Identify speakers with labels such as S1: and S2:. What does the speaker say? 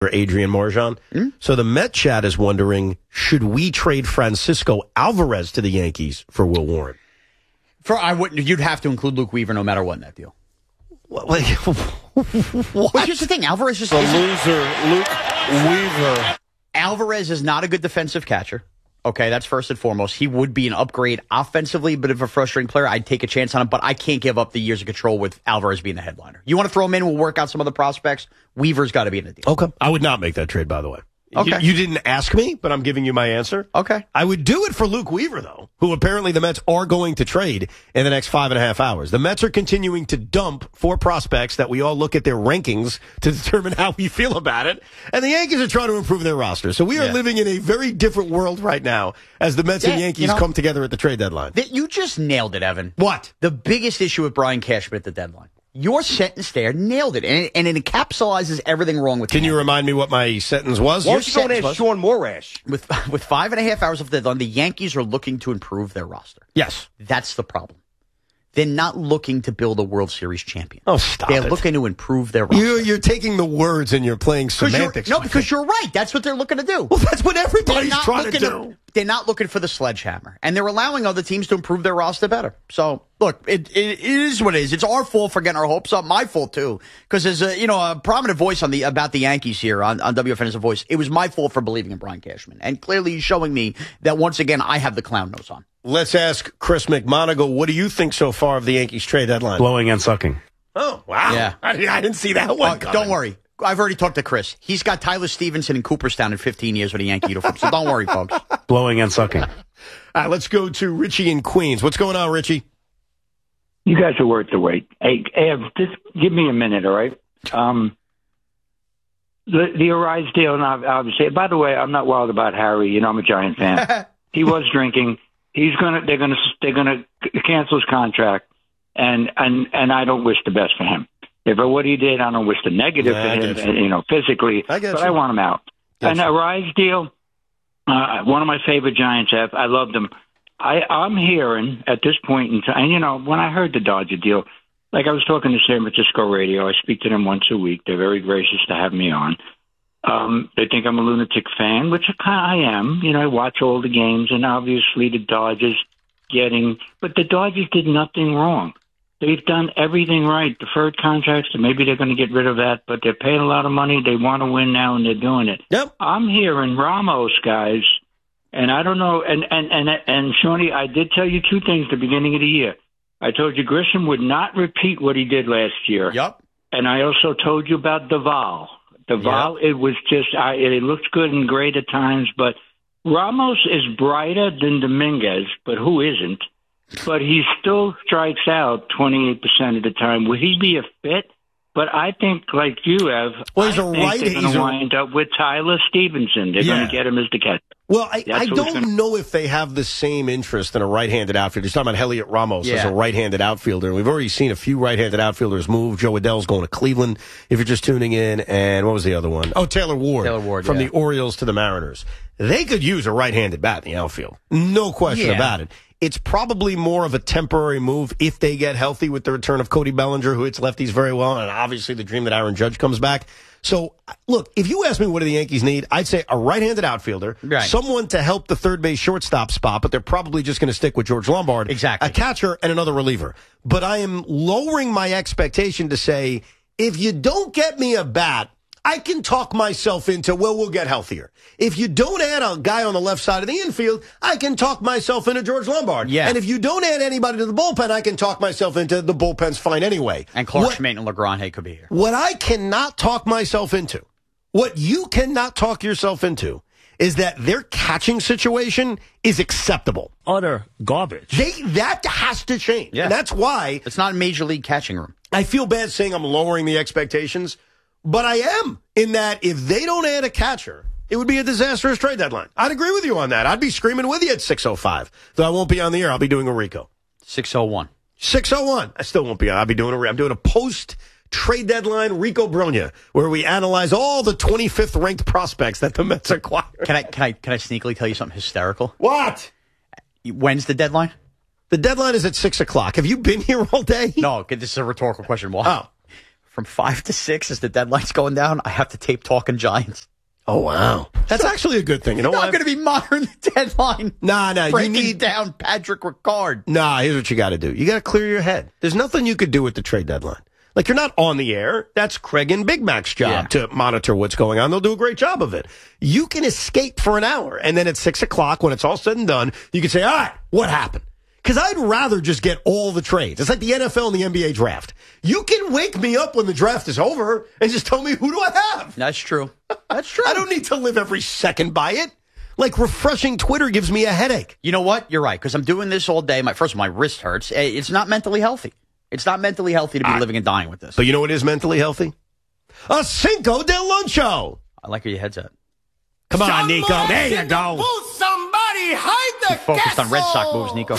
S1: for Adrian Marjan. So the Met chat is wondering, should we trade Francisco Alvarez to the Yankees for Will Warren?
S2: You'd have to include Luke Weaver no matter what in that deal.
S1: What?
S2: Well, here's the thing. Alvarez just
S3: the loser, Luke Weaver.
S2: Alvarez is not a good defensive catcher. Okay, that's first and foremost. He would be an upgrade offensively, but if a frustrating player, I'd take a chance on him. But I can't give up the years of control with Alvarez being the headliner. You want to throw him in, we'll work out some other prospects. Weaver's got to be in the deal.
S1: Okay. I would not make that trade, by the way.
S2: Okay.
S1: You didn't ask me, but I'm giving you my answer.
S2: Okay.
S1: I would do it for Luke Weaver, though, who apparently the Mets are going to trade in the next 5.5 hours. The Mets are continuing to dump 4 prospects that we all look at their rankings to determine how we feel about it. And the Yankees are trying to improve their roster. So we are living in a very different world right now as the Mets and Yankees come together at the trade deadline.
S2: You just nailed it, Evan.
S1: What?
S2: The biggest issue with Brian Cashman at the deadline. Your sentence there nailed it, and it encapsulizes everything wrong with.
S1: Can you remind me what my sentence was?
S3: Why don't you go and ask Sean Morash?
S2: With 5.5 hours of the deadline, the Yankees are looking to improve their roster.
S1: Yes,
S2: that's the problem. They're not looking to build a World Series champion.
S1: Oh, stop
S2: They're
S1: it.
S2: looking to improve their roster.
S1: You're taking the words and you're playing semantics.
S2: Because you're right. That's what they're looking to do.
S1: Well, that's what everybody's trying to do.
S2: They're not looking for the sledgehammer, and they're allowing other teams to improve their roster better. So, look, it is what it is. It's our fault for getting our hopes up. My fault too, because there's a prominent voice about the Yankees here on WFN as a voice. It was my fault for believing in Brian Cashman, and clearly he's showing me that once again I have the clown nose on.
S1: Let's ask Chris McMonagle. What do you think so far of the Yankees trade deadline?
S4: Blowing and sucking.
S1: Oh, wow.
S2: Yeah.
S1: I didn't see that one coming.
S2: Don't worry. I've already talked to Chris. He's got Tyler Stevenson in Cooperstown in 15 years with a Yankee uniform, so don't worry, folks.
S4: Blowing and sucking.
S1: All right, let's go to Richie in Queens. What's going on, Richie?
S5: You guys are worth the wait. Hey, Ev, just give me a minute, all right? The Arise deal, and obviously, by the way, I'm not wild about Harry. I'm a Giant fan. He was drinking. They're gonna cancel his contract, and I don't wish the best for him. If what he did, I don't wish the negative for him, physically, I want him out. And a Rise deal, one of my favorite Giants, I loved him. I'm hearing at this point in time, when I heard the Dodger deal, like I was talking to San Francisco radio, I speak to them once a week. They're very gracious to have me on. They think I'm a lunatic fan, which I am. I watch all the games, and obviously the Dodgers but the Dodgers did nothing wrong. They've done everything right. Deferred contracts, and maybe they're going to get rid of that, but they're paying a lot of money. They want to win now, and they're doing it.
S1: Yep.
S5: I'm hearing Ramos, guys, and I don't know. And Shawnee, I did tell you 2 things at the beginning of the year. I told you Grisham would not repeat what he did last year.
S2: Yep.
S5: And I also told you about Duvall. It was just, it looks good and great at times, but Ramos is brighter than Dominguez, but who isn't? But he still strikes out 28% of the time. Would he be a fit? But I think, like you have,
S1: he's
S5: they're going to wind up with Tyler Stevenson. They're going to get him as the catcher.
S1: Well, I don't know if they have the same interest in a right-handed outfielder. You're talking about Heliot Ramos as a right-handed outfielder. And we've already seen a few right-handed outfielders move. Joe Adell's going to Cleveland, if you're just tuning in. And what was the other one? Oh, Taylor Ward from the Orioles to the Mariners. They could use a right-handed bat in the outfield. No question about it. It's probably more of a temporary move if they get healthy with the return of Cody Bellinger, who hits lefties very well, and obviously the dream that Aaron Judge comes back. So, look, if you ask me what do the Yankees need, I'd say a right-handed outfielder, someone to help the third base shortstop spot, but they're probably just going to stick with George Lombard.
S2: Exactly.
S1: A catcher and another reliever. But I am lowering my expectation to say, if you don't get me a bat, I can talk myself into, we'll get healthier. If you don't add a guy on the left side of the infield, I can talk myself into George Lombard.
S2: Yeah.
S1: And if you don't add anybody to the bullpen, I can talk myself into the bullpen's fine anyway.
S2: And Clark Schmidt and LeGrand could be here.
S1: What I cannot talk myself into, what you cannot talk yourself into, is that their catching situation is acceptable.
S4: Utter garbage.
S1: That has to change.
S2: Yeah.
S1: And that's why
S2: it's not a major league catching room.
S1: I feel bad saying I'm lowering the expectations, but I am, in that if they don't add a catcher, it would be a disastrous trade deadline. I'd agree with you on that. I'd be screaming with you at 6:05. Though I won't be on the air. I'll be doing a Rico.
S2: 6:01.
S1: 6:01. I still won't be on. I'm doing a post-trade deadline Rico Bronya, where we analyze all the 25th ranked prospects that the Mets acquired.
S2: Can I sneakily tell you something hysterical?
S1: What?
S2: When's the deadline?
S1: The deadline is at 6 o'clock. Have you been here all day?
S2: No, this is a rhetorical question. Why?
S1: Oh.
S2: from 5 to 6 as the deadline's going down, I have to tape Talking Giants.
S1: Oh, wow. That's actually a good thing. You know what?
S2: I'm going to be monitoring the deadline.
S1: Nah,
S2: breaking
S1: you need
S2: down Patrick Ricard.
S1: Nah, here's what you got to do. You got to clear your head. There's nothing you could do with the trade deadline. Like, you're not on the air. That's Craig and Big Mac's job to monitor what's going on. They'll do a great job of it. You can escape for an hour, and then at 6 o'clock, when it's all said and done, you can say, all right, what happened? Because I'd rather just get all the trades. It's like the NFL and the NBA draft. You can wake me up when the draft is over and just tell me, who do I have?
S2: That's true. That's true.
S1: I don't need to live every second by it. Like, refreshing Twitter gives me a headache.
S2: You know what? You're right, because I'm doing this all day. First of all, my wrist hurts. It's not mentally healthy. It's not mentally healthy to be living and dying with this.
S1: But you know what is mentally healthy? A Cinco de Luncho.
S2: I like where your head's at.
S1: Come on, Nico. There you go.
S6: Somebody hide the
S2: focused on Red Sox moves, Nico.